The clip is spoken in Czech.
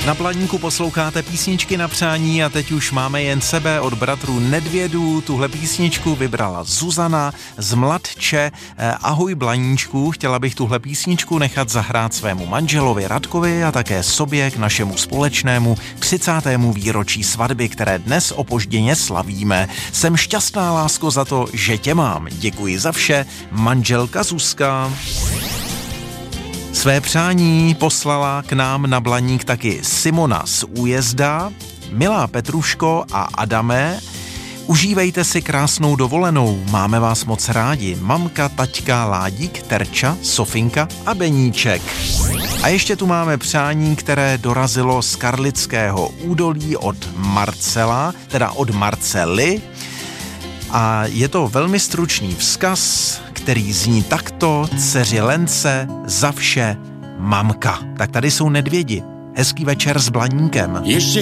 Na Blaníku posloucháte písničky na přání a teď už máme jen sebe od bratrů Nedvědů. Tuhle písničku vybrala Zuzana z Mladče. Ahoj Blaníčku, chtěla bych tuhle písničku nechat zahrát svému manželovi Radkovi a také sobě k našemu společnému 30. výročí svatby, které dnes opožděně slavíme. Jsem šťastná, lásko, za to, že tě mám. Děkuji za vše, manželka Zuzka. Své přání poslala k nám na Blaník taky Simona z Újezda. Milá Petruško a Adame, užívejte si krásnou dovolenou, máme vás moc rádi. Mamka, taťka, Ládík, Terča, Sofinka a Beníček. A ještě tu máme přání, které dorazilo z Karlického údolí od Marcela, teda od Marcely. A je to velmi stručný vzkaz, který zní takto: dceři Lence, za vše mamka. Tak tady jsou Nedvědi. Hezký večer s Blaníkem. Ještě